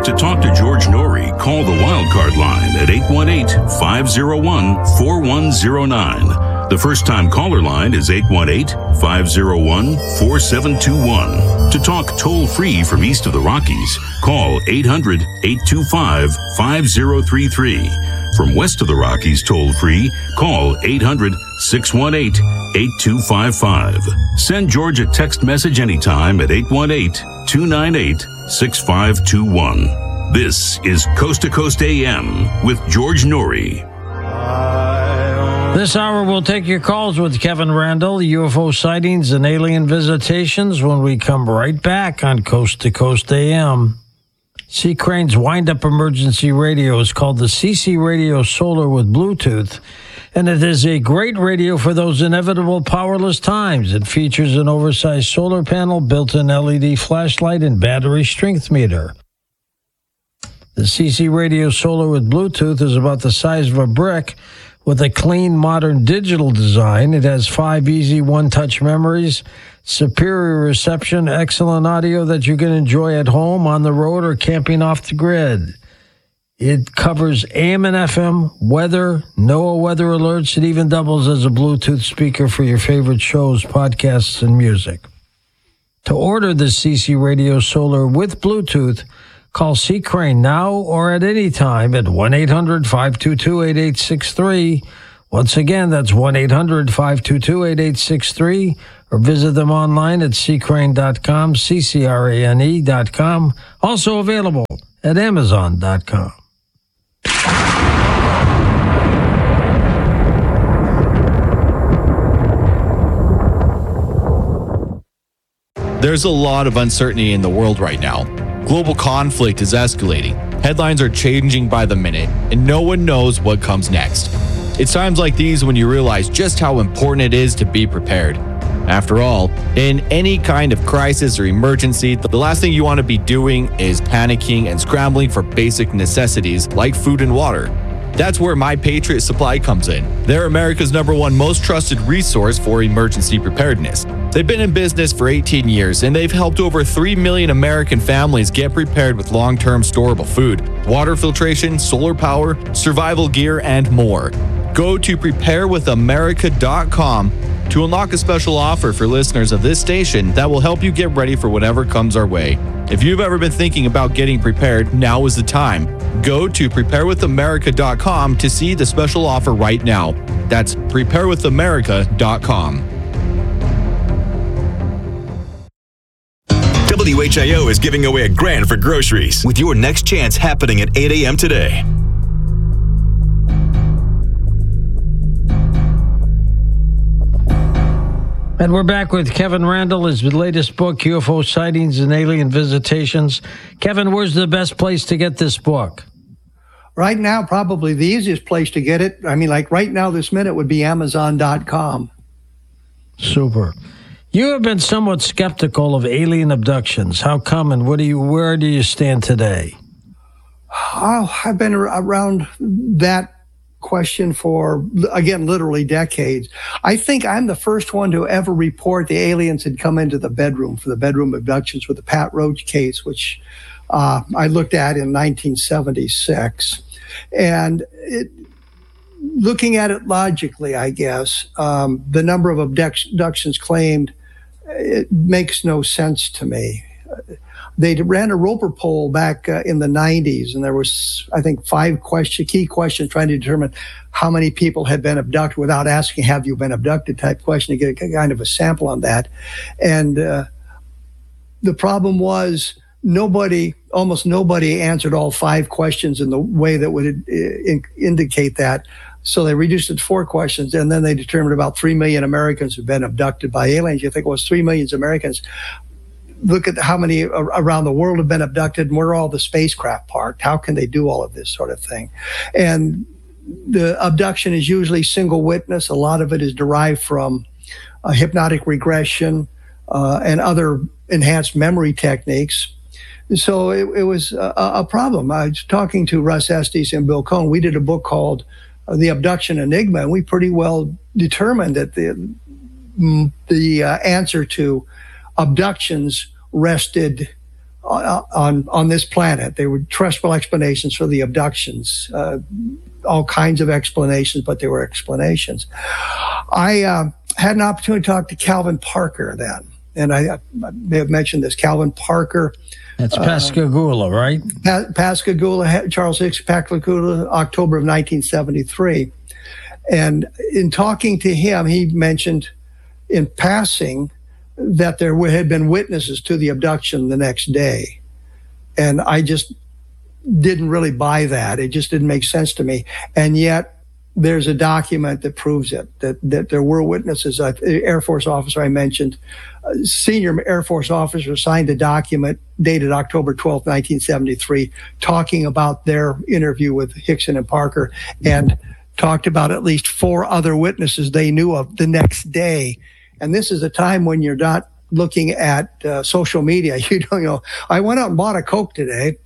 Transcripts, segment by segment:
To talk to George Noory, call the Wildcard line at 818-501-4109. The first-time caller line is 818-501-4721. To talk toll-free from east of the Rockies, call 800-825-5033. From west of the Rockies toll-free, call 800-618-8255. Send George a text message anytime at 818-298-6521. This is Coast to Coast AM with George Noory. This hour we'll take your calls with Kevin Randle, UFO sightings and alien visitations, when we come right back on Coast to Coast AM. C. Crane's wind-up emergency radio is called the CC Radio Solar with Bluetooth, and it is a great radio for those inevitable powerless times. It features an oversized solar panel, built-in LED flashlight, and battery strength meter. The CC Radio Solar with Bluetooth is about the size of a brick with a clean, modern digital design. It has 5 easy one-touch memories, superior reception, excellent audio that you can enjoy at home, on the road, or camping off the grid. It covers AM and FM, weather, NOAA weather alerts. It even doubles as a Bluetooth speaker for your favorite shows, podcasts, and music. To order the CC Radio Solar with Bluetooth, call C. Crane now or at any time at 1-800-522-8863. Once again, that's 1-800-522-8863, or visit them online at ccrane.com, ccrane.com. Also available at amazon.com. There's a lot of uncertainty in the world right now. Global conflict is escalating. Headlines are changing by the minute, and no one knows what comes next. It's times like these when you realize just how important it is to be prepared. After all, in any kind of crisis or emergency, the last thing you want to be doing is panicking and scrambling for basic necessities like food and water. That's where My Patriot Supply comes in. They're America's #1 most trusted resource for emergency preparedness. They've been in business for 18 years, and they've helped over 3 million American families get prepared with long-term storable food, water filtration, solar power, survival gear, and more. Go to preparewithamerica.com to unlock a special offer for listeners of this station that will help you get ready for whatever comes our way. If you've ever been thinking about getting prepared, now is the time. Go to preparewithamerica.com to see the special offer right now. That's preparewithamerica.com. WHIO is giving away $1,000 for groceries with your next chance happening at 8 a.m. today. And we're back with Kevin Randle, his latest book, UFO Sightings and Alien Visitations. Kevin, where's the best place to get this book? Right now, probably the easiest place to get it, like right now, this minute, would be Amazon.com. Super. You have been somewhat skeptical of alien abductions. How come, and where do you stand today? Oh, I've been around that question for, again, literally decades. I think I'm the first one to ever report the aliens had come into the bedroom for the bedroom abductions with the Pat Roach case, which I looked at in 1976. And looking at it logically, I guess, the number of abductions claimed, it makes no sense to me. They ran a Roper poll back in the 90s, and there was, I think, 5 key questions trying to determine how many people had been abducted without asking, have you been abducted type question, to get a kind of a sample on that. And the problem was almost nobody answered all 5 questions in the way that would indicate that. So they reduced it to 4 questions, and then they determined about 3 million Americans have been abducted by aliens. You think, well, it's 3 million Americans. Look at how many around the world have been abducted, and where are all the spacecraft parked? How can they do all of this sort of thing? And the abduction is usually single witness. A lot of it is derived from hypnotic regression and other enhanced memory techniques. So it was a problem. I was talking to Russ Estes and Bill Cohn. We did a book called The Abduction Enigma, and we pretty well determined that the answer to abductions rested on this planet. They were trustful explanations for the abductions, all kinds of explanations, but they were explanations. I had an opportunity to talk to Calvin Parker then, and I may have mentioned this. Calvin Parker. That's Pascagoula, right? Pascagoula, Charles Hicks, Pascagoula, October of 1973. And in talking to him, he mentioned in passing that there had been witnesses to the abduction the next day. And I just didn't really buy that. It just didn't make sense to me. And yet there's a document that proves it, that there were witnesses. The Air Force officer I mentioned, senior Air Force officer, signed a document dated October 12, 1973, talking about their interview with Hickson and Parker, and talked about at least 4 other witnesses they knew of the next day. And this is a time when you're not looking at social media. You know, I went out and bought a Coke today.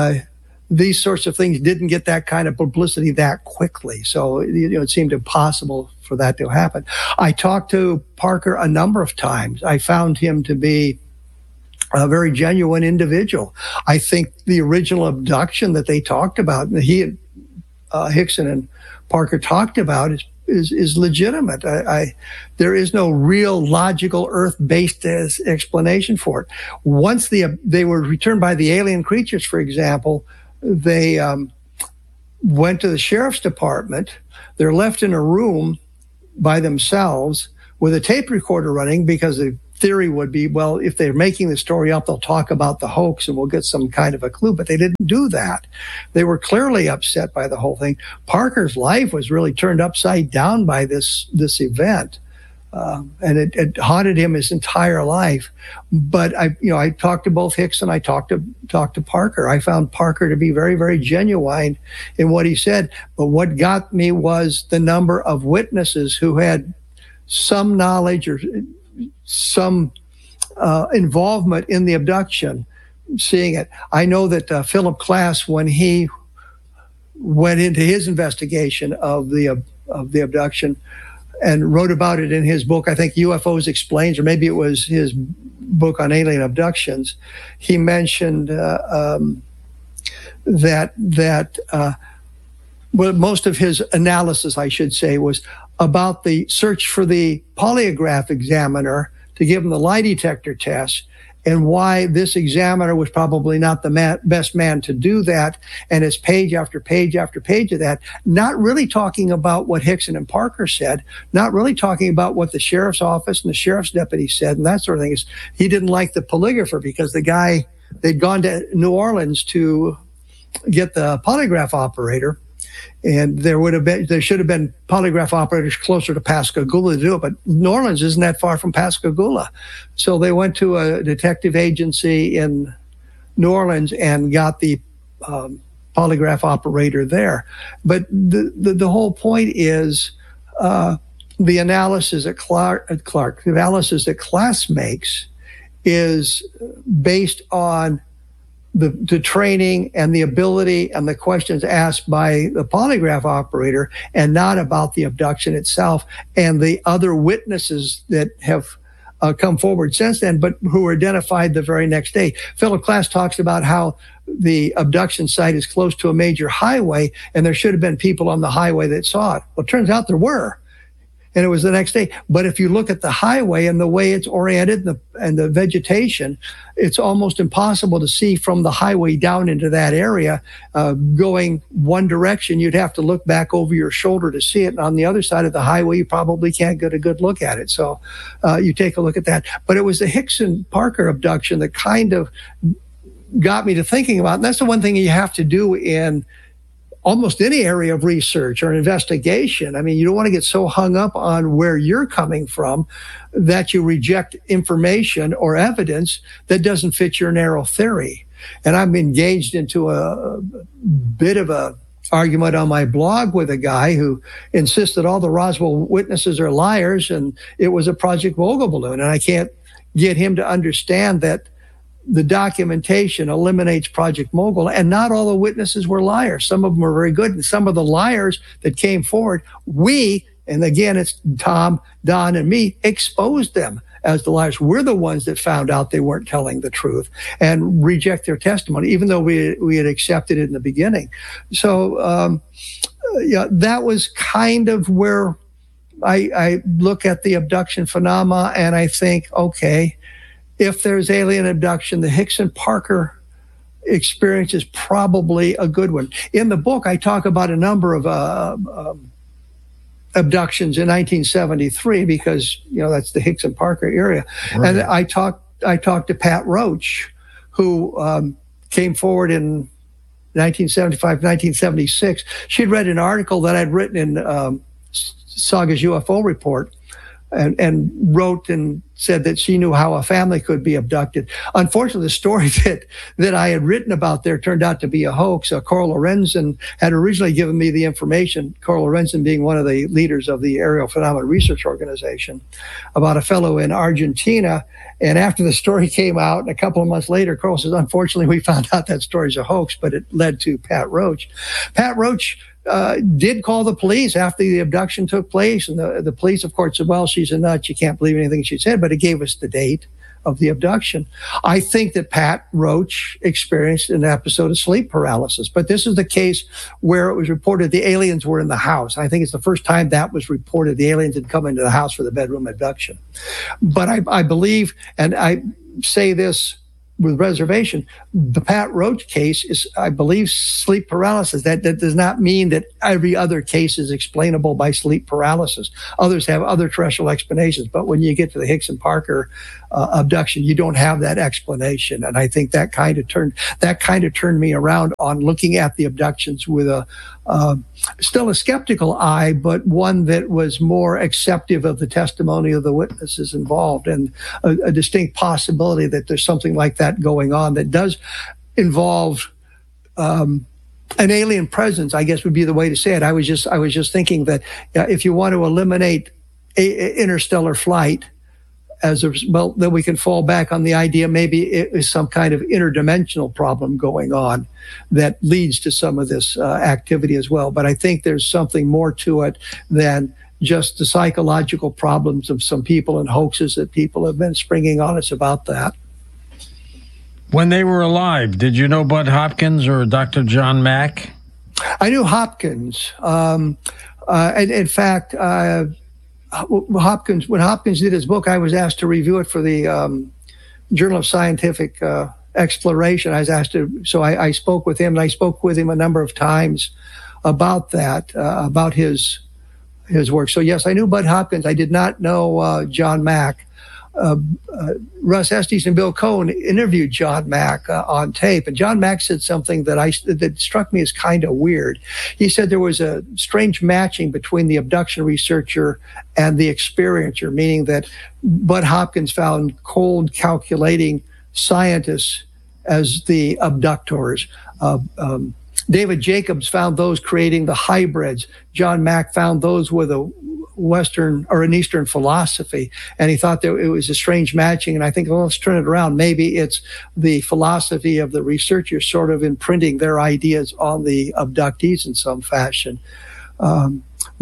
These sorts of things didn't get that kind of publicity that quickly. So, it seemed impossible for that to happen. I talked to Parker a number of times. I found him to be a very genuine individual. I think the original abduction that they talked about, and he and Hickson and Parker talked about, is legitimate. There is no real logical Earth-based explanation for it. Once they were returned by the alien creatures, for example, they went to the sheriff's department. They're left in a room by themselves with a tape recorder running, because the theory would be, well, if they're making the story up, they'll talk about the hoax and we'll get some kind of a clue. But they didn't do that. They were clearly upset by the whole thing. Parker's life was really turned upside down by this event. And it haunted him his entire life. But I talked to both Hicks and I talked to Parker. I found Parker to be very, very genuine in what he said. But what got me was the number of witnesses who had some knowledge or some involvement in the abduction, seeing it. I know that Philip Klass, when he went into his investigation of the abduction, and wrote about it in his book, I think UFOs Explained, or maybe it was his book on alien abductions, he mentioned most of his analysis, I should say, was about the search for the polygraph examiner to give him the lie detector test, and why this examiner was probably not the best man to do that. And it's page after page after page of that, not really talking about what Hickson and Parker said, not really talking about what the sheriff's office and the sheriff's deputy said, and that sort of thing. He didn't like the polygrapher because the guy, they'd gone to New Orleans to get the polygraph operator, and there should have been polygraph operators closer to Pascagoula to do it, but New Orleans isn't that far from Pascagoula. So they went to a detective agency in New Orleans and got the polygraph operator there. But the whole point is the analysis that the analysis that Klass makes is based on the training and the ability and the questions asked by the polygraph operator, and not about the abduction itself and the other witnesses that have come forward since then, but who were identified the very next day. Philip Klass talks about how the abduction site is close to a major highway, and there should have been people on the highway that saw it. Well, it turns out there were. And it was the next day. But if you look at the highway and the way it's oriented and the vegetation, it's almost impossible to see from the highway down into that area going one direction. You'd have to look back over your shoulder to see it. And on the other side of the highway, you probably can't get a good look at it. So you take a look at that. But it was the Hickson Parker abduction that kind of got me to thinking about, and that's the one thing you have to do in almost any area of research or investigation. I mean, you don't want to get so hung up on where you're coming from that you reject information or evidence that doesn't fit your narrow theory. And I'm engaged into a bit of a argument on my blog with a guy who insists that all the Roswell witnesses are liars and it was a Project Vogel balloon. And I can't get him to understand that the documentation eliminates Project Mogul, and not all the witnesses were liars. Some of them were very good, and some of the liars that came forward, and again, it's Tom, Don, and me, exposed them as the liars. We're the ones that found out they weren't telling the truth and reject their testimony, even though we had accepted it in the beginning. So, that was kind of where I look at the abduction phenomena, and I think, okay, if there's alien abduction, the Hickson-Parker experience is probably a good one. In the book, I talk about a number of abductions in 1973 because, that's the Hickson-Parker area. Right. And I talked to Pat Roach, who came forward in 1975, 1976. She'd read an article that I'd written in Saga's UFO Report, and wrote and said that she knew how a family could be abducted. Unfortunately, the story that I had written about there turned out to be a hoax. Carl Lorenzen had originally given me the information, Carl Lorenzen being one of the leaders of the Aerial Phenomena Research Organization, about a fellow in Argentina. And after the story came out, a couple of months later, Carl says, unfortunately, we found out that story's a hoax, but it led to Pat Roach. Pat Roach did call the police after the abduction took place. And the police, of course, said, well, she's a nut. You can't believe anything she said, but it gave us the date of the abduction. I think that Pat Roach experienced an episode of sleep paralysis, but this is the case where it was reported the aliens were in the house. I think it's the first time that was reported. The aliens had come into the house for the bedroom abduction. But I believe, and I say this with reservation, the Pat Roach case is, I believe, sleep paralysis. That does not mean that every other case is explainable by sleep paralysis. Others have other terrestrial explanations, but when you get to the Hickson-Parker abduction, you don't have that explanation. And I think that kind of turned me around on looking at the abductions with still a skeptical eye, but one that was more acceptive of the testimony of the witnesses involved, and a distinct possibility that there's something like that going on that does involve an alien presence, I guess would be the way to say it. I was just thinking that if you want to eliminate interstellar flight as a well, then we can fall back on the idea maybe it is some kind of interdimensional problem going on that leads to some of this activity as well. But I think there's something more to it than just the psychological problems of some people and hoaxes that people have been springing on us about that. When they were alive, did you know Bud Hopkins or Dr. John Mack? I knew Hopkins. And in fact, Hopkins, when Hopkins did his book, I was asked to review it for the Journal of Scientific Exploration. I was asked to, so I spoke with him, and I spoke with him a number of times about that, about his work. So yes, I knew Bud Hopkins. I did not know John Mack. Russ Estes and Bill Cohen interviewed John Mack on tape, and John Mack said something that struck me as kind of weird. He said there was a strange matching between the abduction researcher and the experiencer, meaning that Bud Hopkins found cold, calculating scientists as the abductors. David Jacobs found those creating the hybrids. John Mack found those with a Western or an Eastern philosophy, and he thought that it was a strange matching. And I think, well, let's turn it around. Maybe it's the philosophy of the researchers sort of imprinting their ideas on the abductees in some fashion. So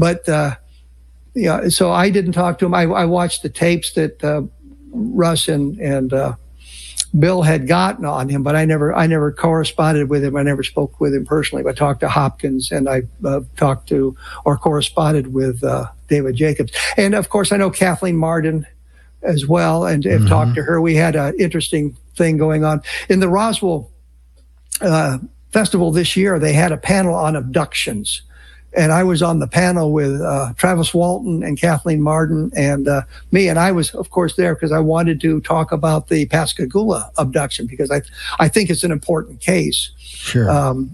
I didn't talk to him. I watched the tapes that Russ and Bill had gotten on him, but I never corresponded with him. I never spoke with him personally. But I talked to Hopkins, and I talked to or corresponded with David Jacobs. And of course, I know Kathleen Marden as well, and have talked to her. We had an interesting thing going on in the Roswell Festival this year. They had a panel on abductions, and I was on the panel with Travis Walton and Kathleen Marden and me. And I was, of course, there because I wanted to talk about the Pascagoula abduction, because I think it's an important case. Sure.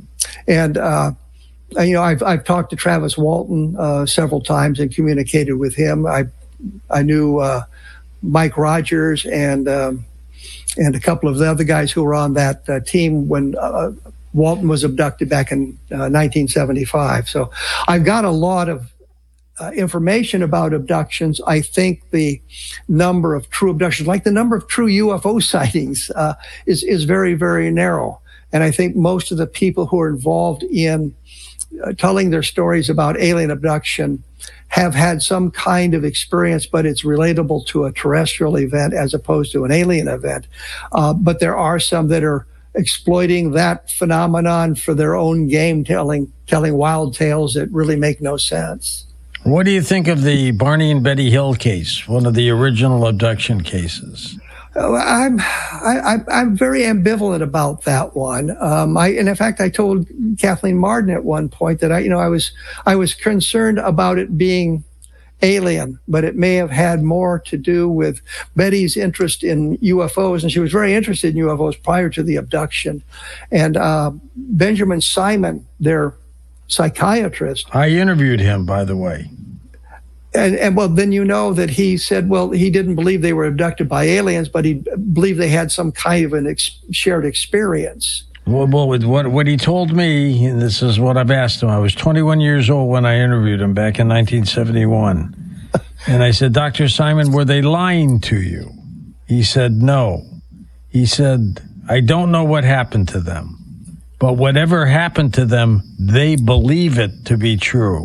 I've talked to Travis Walton several times and communicated with him. I knew Mike Rogers and a couple of the other guys who were on that team when Walton was abducted back in 1975. So I've got a lot of information about abductions. I think the number of true abductions, like the number of true UFO sightings, is very, very narrow. And I think most of the people who are involved in telling their stories about alien abduction have had some kind of experience, but it's relatable to a terrestrial event as opposed to an alien event. But there are some that are exploiting that phenomenon for their own game, telling wild tales that really make no sense. What do you think of the Barney and Betty Hill case, one of the original abduction cases? I'm very ambivalent about that one. And in fact, I told Kathleen Marden at one point that I was concerned about it being alien, but it may have had more to do with Betty's interest in UFOs, and she was very interested in UFOs prior to the abduction. And Benjamin Simon, their psychiatrist, I interviewed him, by the way. And well, then you know that he said, well, he didn't believe they were abducted by aliens, but he believed they had some kind of an shared experience. Well, with what he told me, and this is what I've asked him. I was 21 years old when I interviewed him back in 1971. And I said, Dr. Simon, were they lying to you? He said, no. He said, I don't know what happened to them, but whatever happened to them, they believe it to be true.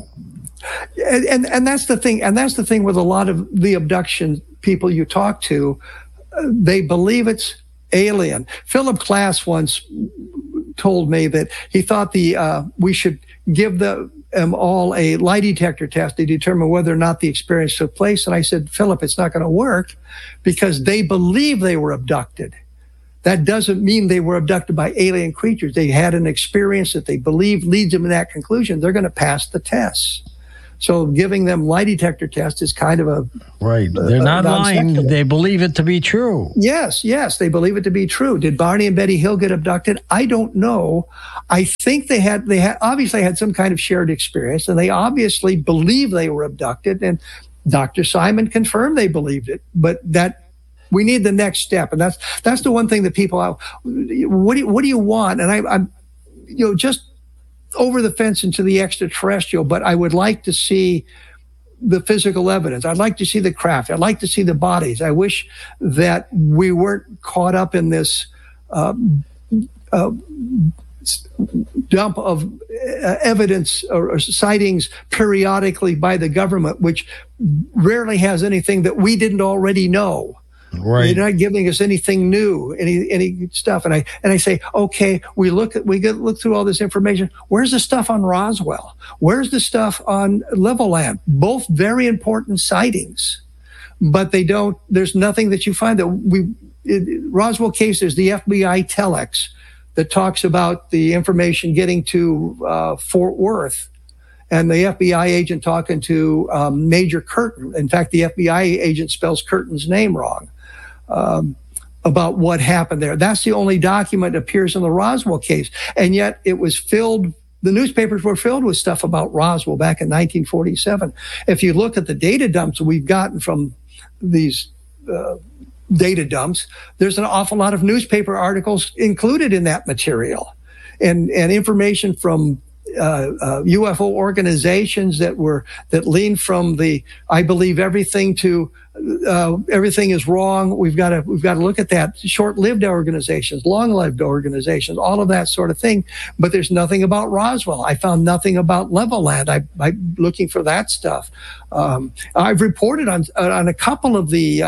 And that's the thing. And that's the thing with a lot of the abduction people you talk to. They believe it's alien. Philip Klass once told me that he thought we should give them all a lie detector test to determine whether or not the experience took place. And I said, Philip, it's not going to work because they believe they were abducted. That doesn't mean they were abducted by alien creatures. They had an experience that they believe leads them to that conclusion. They're going to pass the tests. So giving them lie detector tests is kind of a... Right. They're not lying. They believe it to be true. Yes, they believe it to be true. Did Barney and Betty Hill get abducted? I don't know. I think they obviously had some kind of shared experience, and they obviously believe they were abducted, and Dr. Simon confirmed they believed it. But that we need the next step, and that's the one thing that people... What do you want? And I'm just over the fence into the extraterrestrial, but I would like to see the physical evidence. I'd like to see the craft. I'd like to see the bodies. I wish that we weren't caught up in this dump of evidence or sightings periodically by the government, which rarely has anything that we didn't already know. Right. They're not giving us anything new, any stuff. And I say, okay, we look through all this information. Where's the stuff on Roswell? Where's the stuff on Levelland? Both very important sightings, but there's nothing that you find Roswell case, there's the FBI telex that talks about the information getting to Fort Worth. And the FBI agent talking to Major Curtin. In fact, the FBI agent spells Curtin's name wrong. About what happened there. That's the only document that appears in the Roswell case. And yet it was the newspapers were filled with stuff about Roswell back in 1947. If you look at the data dumps we've gotten from these data dumps, there's an awful lot of newspaper articles included in that material and information from UFO organizations that lean from I believe everything to everything is wrong. We've got to look at that. Short-lived organizations, long-lived organizations, all of that sort of thing. But there's nothing about Roswell. I found nothing about Levelland. I'm looking for that stuff. I've reported on a couple of the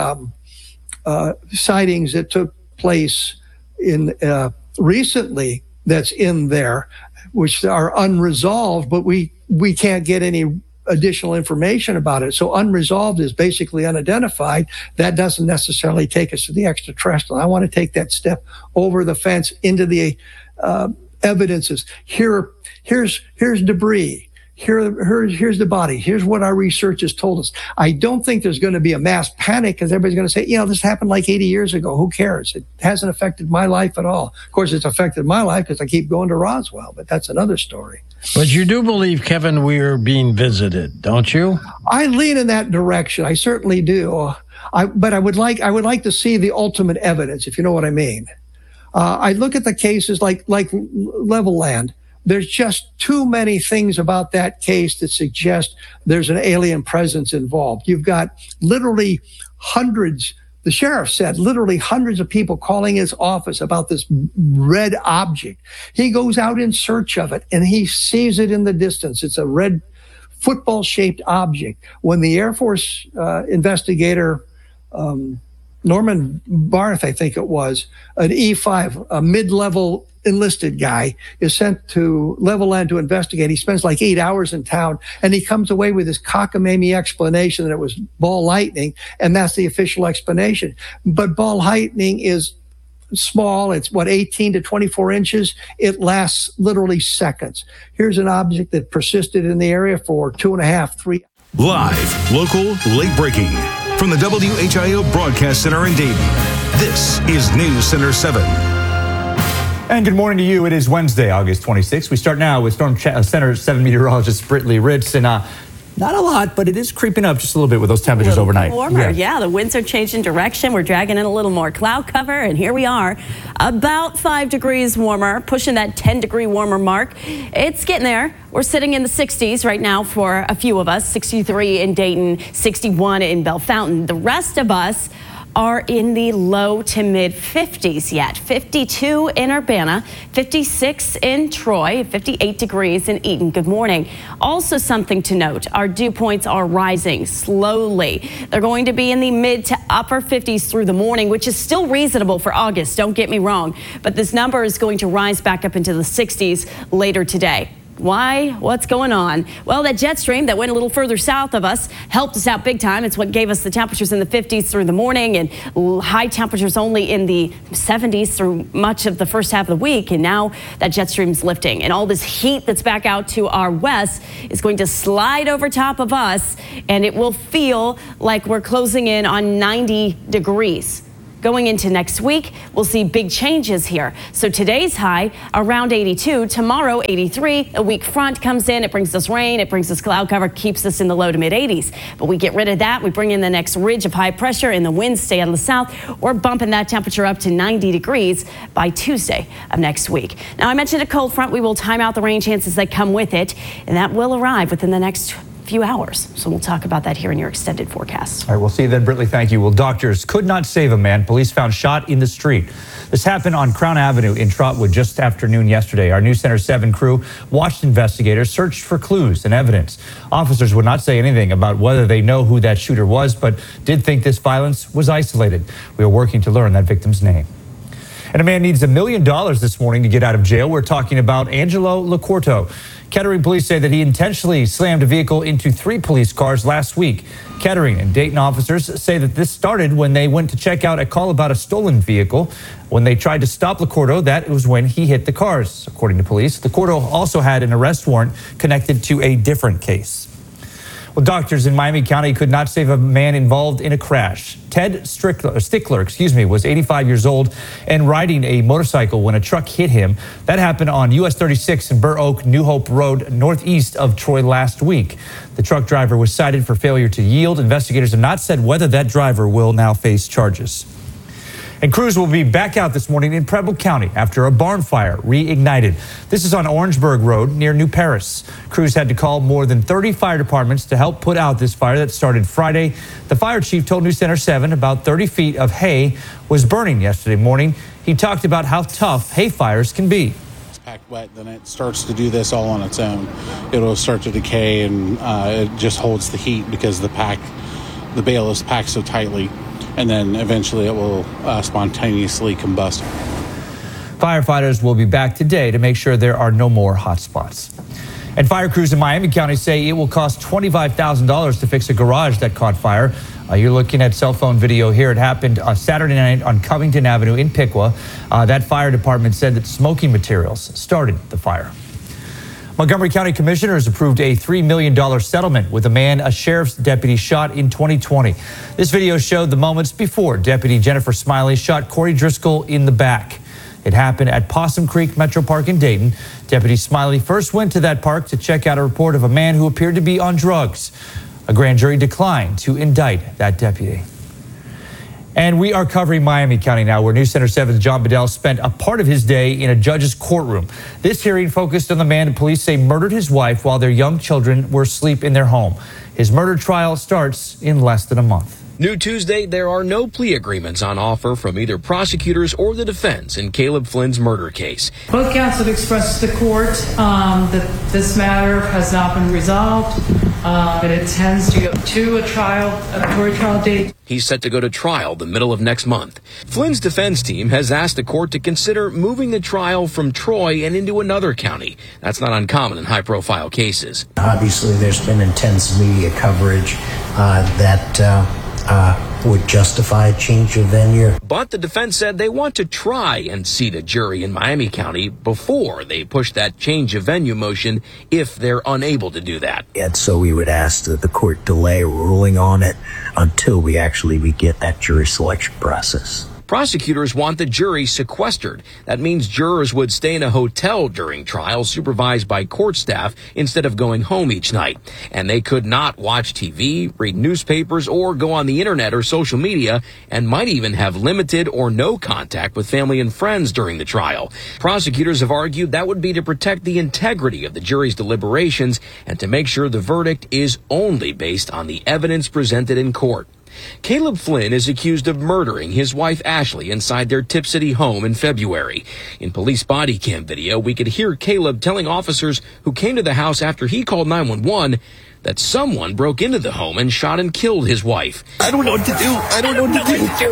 sightings that took place in recently that's in there, which are unresolved, but we can't get any additional information about it. So unresolved is basically unidentified. That doesn't necessarily take us to the extraterrestrial. I want to take that step over the fence into the evidences. Here's debris. Here's the body. Here's what our research has told us. I don't think there's going to be a mass panic because everybody's going to say, this happened like 80 years ago. Who cares? It hasn't affected my life at all. Of course, it's affected my life because I keep going to Roswell, but that's another story. But you do believe Kevin Weir being visited, don't you? I lean in that direction. I certainly do. But I would like to see the ultimate evidence, if you know what I mean. I look at the cases like Levelland. There's just too many things about that case that suggest there's an alien presence involved. You've got literally hundreds, the sheriff said, literally hundreds of people calling his office about this red object. He goes out in search of it and he sees it in the distance. It's a red football-shaped object. When the Air Force investigator, Norman Barth, I think it was, an E5, a mid-level enlisted guy, is sent to Level Land to investigate. He spends like 8 hours in town, and he comes away with this cockamamie explanation that it was ball lightning, and that's the official explanation. But ball lightning is small. It's 18 to 24 inches. It lasts literally seconds. Here's an object that persisted in the area for 2.5, 3 hours. Live, local, late breaking. From the WHIO Broadcast Center in Dayton, this is News Center 7. And good morning to you. It is Wednesday, August 26th. We start now with Storm Center 7 meteorologist Britley Ritz. And not a lot, but it is creeping up just a little bit with those temperatures overnight. Warmer, yeah. The winds are changing direction. We're dragging in a little more cloud cover, and here we are, about 5 degrees warmer, pushing that 10-degree warmer mark. It's getting there. We're sitting in the 60s right now for a few of us, 63 in Dayton, 61 in Bellefontaine. The rest of us are in the low to mid 50s yet. 52 in Urbana, 56 in Troy, 58 degrees in Eaton. Good morning. Also something to note, our dew points are rising slowly. They're going to be in the mid to upper 50s through the morning, which is still reasonable for August, don't get me wrong. But this number is going to rise back up into the 60s later today. Why? What's going on? Well, that jet stream that went a little further south of us helped us out big time. It's what gave us the temperatures in the 50s through the morning and high temperatures only in the 70s through much of the first half of the week. And now that jet stream's lifting, and all this heat that's back out to our west is going to slide over top of us, and it will feel like we're closing in on 90 degrees. Going into next week, we'll see big changes here. So today's high around 82, tomorrow 83. A weak front comes in, it brings us rain, it brings us cloud cover, keeps us in the low to mid 80s. But we get rid of that, we bring in the next ridge of high pressure, and the winds stay out of the south. We're bumping that temperature up to 90 degrees by Tuesday of next week. Now, I mentioned a cold front. We will time out the rain chances that come with it, and that will arrive within the next few hours. So we'll talk about that here in your extended forecast. All right, we'll see you then, Britley. Thank you. Well, doctors could not save a man police found shot in the street. This happened on Crown Avenue in Trotwood just afternoon yesterday. Our News Center 7 crew watched investigators search for clues and evidence. Officers would not say anything about whether they know who that shooter was, but did think this violence was isolated. We are working to learn that victim's name. And a man needs $1 million this morning to get out of jail. We're talking about Angelo Locorto. Kettering police say that he intentionally slammed a vehicle into 3 police cars last week. Kettering and Dayton officers say that this started when they went to check out a call about a stolen vehicle. When they tried to stop Locorto, that was when he hit the cars. According to police, Locorto also had an arrest warrant connected to a different case. Well, doctors in Miami County could not save a man involved in a crash. Ted Stickler, was 85 years old and riding a motorcycle when a truck hit him. That happened on US 36 in Burr Oak, New Hope Road, northeast of Troy last week. The truck driver was cited for failure to yield. Investigators have not said whether that driver will now face charges. And crews will be back out this morning in Preble County after a barn fire reignited. This is on Orangeburg Road near New Paris. Crews had to call more than 30 fire departments to help put out this fire that started Friday. The fire chief told News Center 7 about 30 feet of hay was burning yesterday morning. He talked about how tough hay fires can be. It's packed wet, then it starts to do this all on its own. It'll start to decay, and it just holds the heat because the bale is packed so tightly. And then eventually it will spontaneously combust. Firefighters will be back today to make sure there are no more hot spots. And fire crews in Miami County say it will cost $25,000 to fix a garage that caught fire. You're looking at cell phone video here. It happened Saturday night on Covington Avenue in Piqua. That fire department said that smoking materials started the fire. Montgomery County commissioners approved a $3 million settlement with a sheriff's deputy shot in 2020. This video showed the moments before Deputy Jennifer Smiley shot Corey Driscoll in the back. It happened at Possum Creek Metro Park in Dayton. Deputy Smiley first went to that park to check out a report of a man who appeared to be on drugs. A grand jury declined to indict that deputy. And we are covering Miami County now, where News Center 7's John Bedell spent a part of his day in a judge's courtroom. This hearing focused on the man police say murdered his wife while their young children were asleep in their home. His murder trial starts in less than a month. New Tuesday, there are no plea agreements on offer from either prosecutors or the defense in Caleb Flynn's murder case. Both counsel expressed to the court that this matter has not been resolved. It intends to go to a court trial date. He's set to go to trial the middle of next month. Flynn's defense team has asked the court to consider moving the trial from Troy and into another county. That's not uncommon in high-profile cases. Obviously, there's been intense media coverage that would justify a change of venue. But the defense said they want to try and seat a jury in Miami County before they push that change of venue motion if they're unable to do that. And so we would ask that the court delay ruling on it until we get that jury selection process. Prosecutors want the jury sequestered. That means jurors would stay in a hotel during trial supervised by court staff instead of going home each night. And they could not watch TV, read newspapers, or go on the internet or social media, and might even have limited or no contact with family and friends during the trial. Prosecutors have argued that would be to protect the integrity of the jury's deliberations and to make sure the verdict is only based on the evidence presented in court. Caleb Flynn is accused of murdering his wife Ashley inside their Tip City home in February. In police body cam video, we could hear Caleb telling officers who came to the house after he called 911 that someone broke into the home and shot and killed his wife. I don't know what to do. I don't know what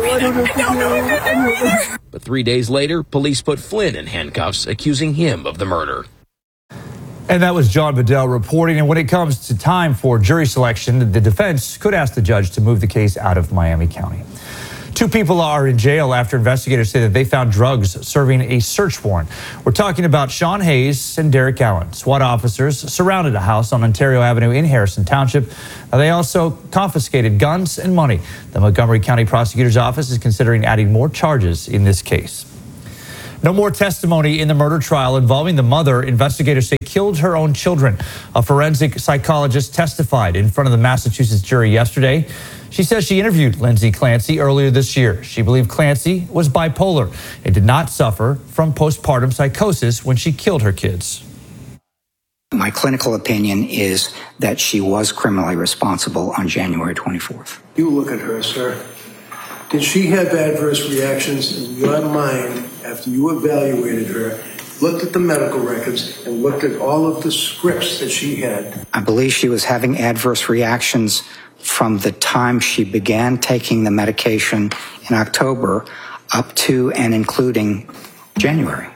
to do. But 3 days later, police put Flynn in handcuffs, accusing him of the murder. And that was John Bedell reporting. And when it comes to time for jury selection, the defense could ask the judge to move the case out of Miami County. 2 people are in jail after investigators say that they found drugs serving a search warrant. We're talking about Sean Hayes and Derek Allen. SWAT officers surrounded a house on Ontario Avenue in Harrison Township. They also confiscated guns and money. The Montgomery County Prosecutor's Office is considering adding more charges in this case. No more testimony in the murder trial involving the mother investigators say killed her own children. A forensic psychologist testified in front of the Massachusetts jury yesterday. She says she interviewed Lindsay Clancy earlier this year. She believed Clancy was bipolar and did not suffer from postpartum psychosis when she killed her kids. My clinical opinion is that she was criminally responsible on January 24th. You look at her, sir. Did she have adverse reactions in your mind after you evaluated her, looked at the medical records, and looked at all of the scripts that she had? I believe she was having adverse reactions from the time she began taking the medication in October up to and including January.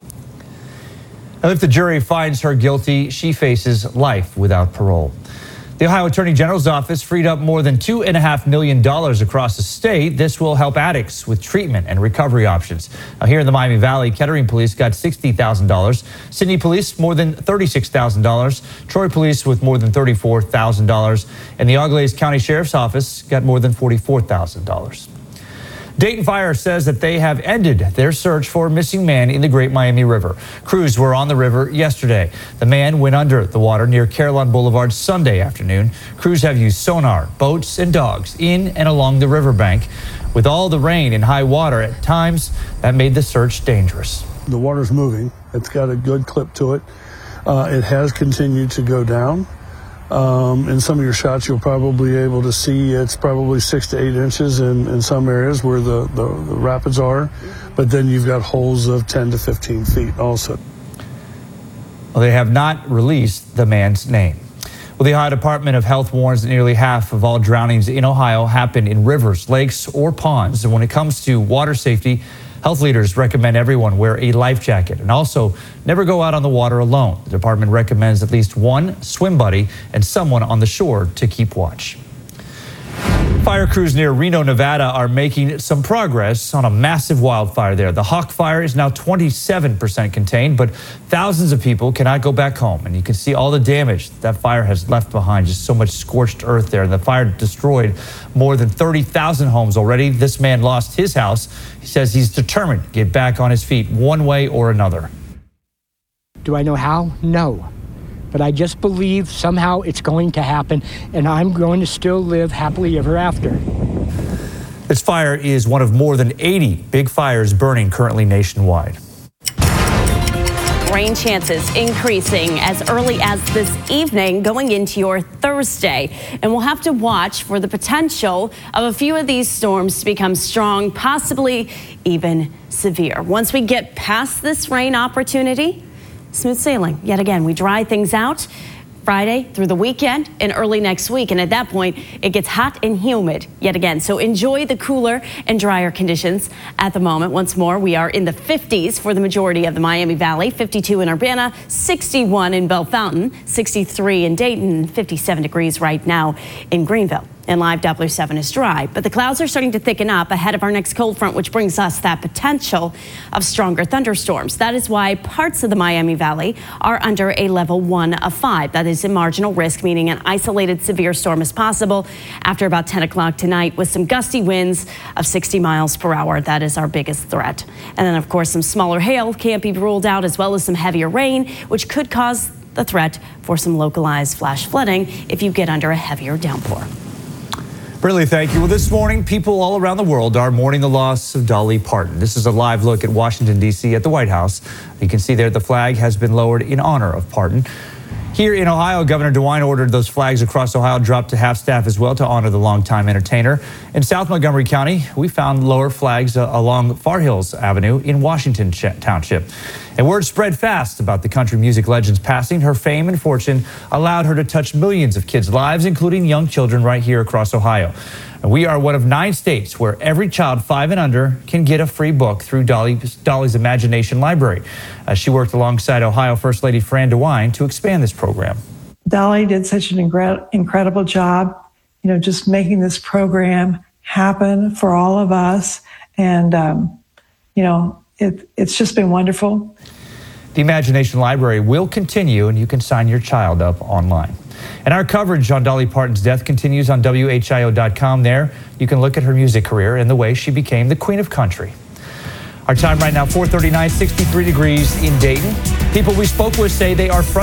Now, if the jury finds her guilty, she faces life without parole. The Ohio Attorney General's office freed up more than $2.5 million across the state. This will help addicts with treatment and recovery options. Now, here in the Miami Valley, Kettering Police got $60,000. Sydney Police, more than $36,000. Troy Police with more than $34,000. And the Auglaize County Sheriff's Office got more than $44,000. Dayton Fire says that they have ended their search for a missing man in the Great Miami River. Crews were on the river yesterday. The man went under the water near Carillon Boulevard Sunday afternoon. Crews have used sonar, boats, and dogs in and along the riverbank. With all the rain and high water at times, that made the search dangerous. The water's moving. It's got a good clip to it. It has continued to go down. In some of your shots, you'll probably be able to see it's probably 6 to 8 inches in some areas where the rapids are, but then you've got holes of 10 to 15 feet also. Well, they have not released the man's name. Well, the Ohio Department of Health warns that nearly half of all drownings in Ohio happen in rivers, lakes, or ponds. And when it comes to water safety, health leaders recommend everyone wear a life jacket and also never go out on the water alone. The department recommends at least one swim buddy and someone on the shore to keep watch. Fire crews near Reno, Nevada are making some progress on a massive wildfire there. The Hawk Fire is now 27% contained, but thousands of people cannot go back home. And you can see all the damage that fire has left behind, just so much scorched earth there. The fire destroyed more than 30,000 homes already. This man lost his house. He says he's determined to get back on his feet one way or another. Do I know how? No. But I just believe somehow it's going to happen, and I'm going to still live happily ever after. This fire is one of more than 80 big fires burning currently nationwide. Rain chances increasing as early as this evening going into your Thursday. And we'll have to watch for the potential of a few of these storms to become strong, possibly even severe. Once we get past this rain opportunity, smooth sailing. Yet again, we dry things out. Friday through the weekend and early next week. And at that point, it gets hot and humid yet again. So enjoy the cooler and drier conditions at the moment. Once more, we are in the 50s for the majority of the Miami Valley, 52 in Urbana, 61 in Bellefontaine, 63 in Dayton, 57 degrees right now in Greenville. And live Doppler 7 is dry, but the clouds are starting to thicken up ahead of our next cold front, which brings us that potential of stronger thunderstorms. That is why parts of the Miami Valley are under a level 1 of 5. That is a marginal risk, meaning an isolated severe storm is possible after about 10 o'clock tonight with some gusty winds of 60 miles per hour. That is our biggest threat. And then, of course, some smaller hail can't be ruled out, as well as some heavier rain, which could cause the threat for some localized flash flooding if you get under a heavier downpour. Really, thank you. Well, this morning, people all around the world are mourning the loss of Dolly Parton. This is a live look at Washington, D.C. at the White House. You can see there the flag has been lowered in honor of Parton. Here in Ohio, Governor DeWine ordered those flags across Ohio dropped to half-staff as well to honor the longtime entertainer. In South Montgomery County, we found lower flags along Far Hills Avenue in Washington Township. And word spread fast about the country music legend's passing. Her fame and fortune allowed her to touch millions of kids' lives, including young children right here across Ohio. And we are one of 9 states where every child 5 and under can get a free book through Dolly's Imagination Library. She worked alongside Ohio First Lady Fran DeWine to expand this program. Dolly did such an incredible job, just making this program happen for all of us. And, it's just been wonderful. The Imagination Library will continue, and you can sign your child up online. And our coverage on Dolly Parton's death continues on WHIO.com. There, you can look at her music career and the way she became the queen of country. Our time right now, 4:39, 63 degrees in Dayton. People we spoke with say they are frustrated.